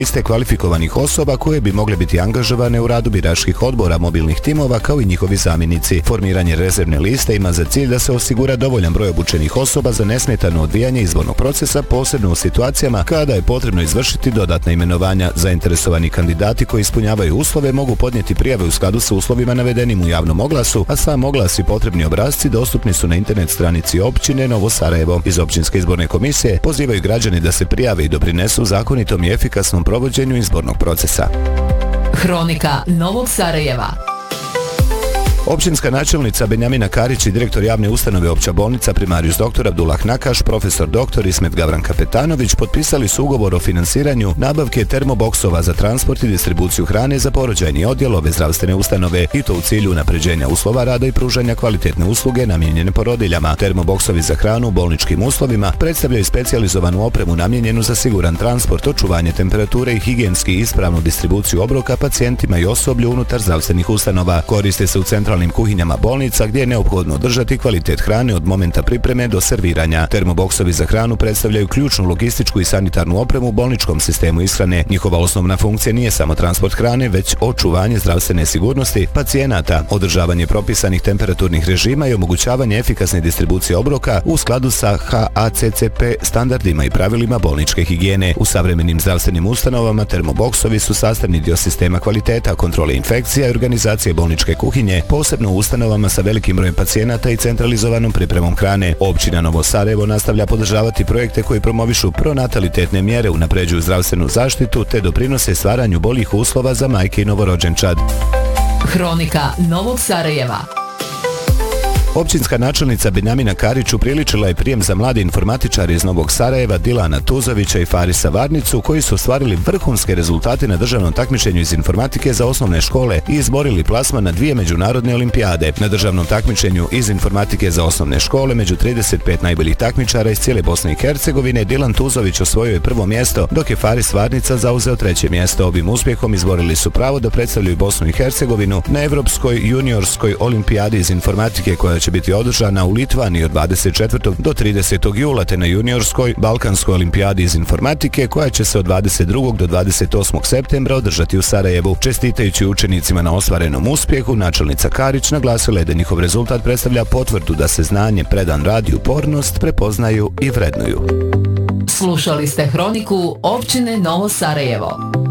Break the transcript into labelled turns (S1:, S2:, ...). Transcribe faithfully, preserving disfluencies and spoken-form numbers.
S1: liste kvalifikovanih osoba koje bi mogle biti angažovane u radu biračkih odbora mobilnih timova kao i njihovi zamjenici. Formiranje rezervne liste ima za cilj da se osigura dovoljan broj obučenih osoba za nesmetano odvijanje izbornog procesa, posebno u situacijama kada je potrebno izvršiti dodatna imenovanja. Zainteresovani kandidati koji ispunjavaju uslove mogu podnijeti prijave u skladu sa uslovima navedenim u javnom oglasu, a sam oglas i potrebni obrasci dostupni su na internet stranici općine Novo Sarajevo. Iz općinske izborne komisije pozivaju građani da se prijave i doprinesu zakonitom i efikasnom provođenju izbornog procesa.
S2: Hronika Novog Sarajeva.
S1: Općinska načelnica Benjamina Karić i direktor javne ustanove Opća bolnica primarijus doktor Abdullah Nakaš, profesor doktor Ismet Gavran Kapetanović potpisali su ugovor o finansiranju nabavke termoboksova za transport i distribuciju hrane za porođajni odjel ove zdravstvene ustanove i to u cilju unapređenja uslova rada i pružanja kvalitetne usluge namijenjene porodiljama. Termoboksovi za hranu u bolničkim uslovima predstavljaju specijalizovanu opremu namijenjenu za siguran transport, očuvanje temperature i higijenski ispravnu distribuciju obroka pacijentima i osoblju unutar zdravstvenih ustanova. Koriste se u centralnim kuhinjama bolnica gdje je neophodno održati kvalitet hrane od momenta pripreme do serviranja. Termoboksovi za hranu predstavljaju ključnu logističku i sanitarnu opremu u bolničkom sistemu ishrane. Njihova osnovna funkcija nije samo transport hrane, već očuvanje zdravstvene sigurnosti pacijenata, održavanje propisanih temperaturnih režima i omogućavanje efikasne distribucije obroka u skladu sa H A C C P standardima i pravilima bolničke higijene. U savremenim zdravstvenim ustanovama termoboksovi su sastavni dio sistema kvaliteta, kontrole infekcija i organizacije bolničke kuhinje, posebno u ustanovama sa velikim brojem pacijenata i centralizovanom pripremom hrane. Općina Novo Sarajevo nastavlja podržavati projekte koji promovišu pronatalitetne mjere, unapređuju zdravstvenu zaštitu te doprinose stvaranju boljih uslova za majke i novorođenčad.
S2: Hronika Novog Sarajeva.
S1: Općinska načelnica Benjamina Karić upriličila je prijem za mlade informatičare iz Novog Sarajeva Dilana Tuzovića i Farisa Varnicu koji su ostvarili vrhunske rezultate na državnom takmičenju iz informatike za osnovne škole i izborili plasman na dvije međunarodne olimpijade. Na državnom takmičenju iz informatike za osnovne škole među trideset pet najboljih takmičara iz cijele Bosne i Hercegovine Dilan Tuzović osvojio je prvo mjesto, dok je Faris Varnica zauzeo treće mjesto. Ovim uspjehom izborili su pravo da predstavljaju Bosnu i Hercegovinu na Evropskoj juniorskoj olimpijadi iz informatike koja će biti održana u Litvaniji od dvadeset četvrtog do tridesetog jula te na juniorskoj Balkanskoj olimpijadi iz informatike koja će se od dvadeset drugog do dvadeset osmog septembra održati u Sarajevu. Čestitajući učenicima na ostvarenom uspjehu, načelnica Karić naglasila je da njihov rezultat predstavlja potvrdu da se znanje, predan rad i upornost prepoznaju i vrednuju.
S2: Slušali ste Hroniku općine Novo Sarajevo.